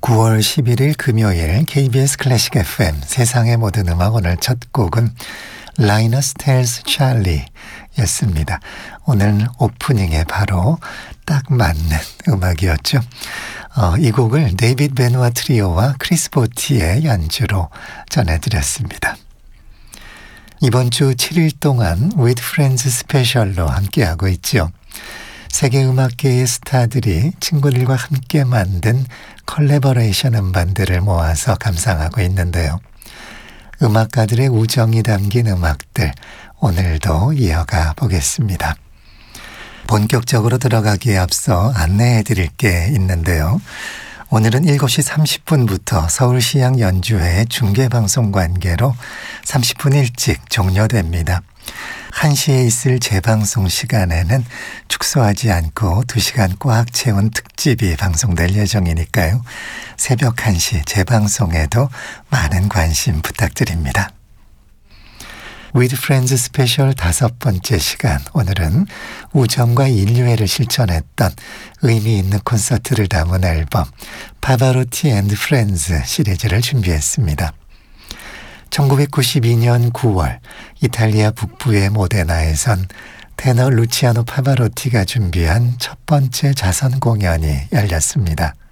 9월 11일 금요일 KBS 클래식 FM 세상의 모든 음악 오늘 첫 곡은 Linus Tales Charlie였습니다. 오늘 오프닝에 바로 딱 맞는 음악이었죠. 이 곡을 데이빗 베누아 트리오와 크리스 보티의 연주로 전해드렸습니다. 이번 주 7일 동안 With Friends 스페셜로 함께하고 있죠. 세계 음악계의 스타들이 친구들과 함께 만든 컬래버레이션 음반들을 모아서 감상하고 있는데요. 음악가들의 우정이 담긴 음악들 오늘도 이어가 보겠습니다. 본격적으로 들어가기에 앞서 안내해 드릴 게 있는데요. 오늘은 7시 30분부터 서울시향 연주회의 중계방송 관계로 30분 일찍 종료됩니다. 1시에 있을 재방송 시간에는 축소하지 않고 2시간 꽉 채운 특집이 방송될 예정이니까요. 새벽 1시 재방송에도 많은 관심 부탁드립니다. With Friends 스페셜 5번째 시간, 오늘은 우정과 인류애를 실천했던 의미 있는 콘서트를 담은 앨범 파바로티 앤드 프렌즈 시리즈를 준비했습니다. 1992년 9월 이탈리아 북부의 모데나에선 테너 루치아노 파바로티가 준비한 첫 번째 자선 공연이 열렸습니다.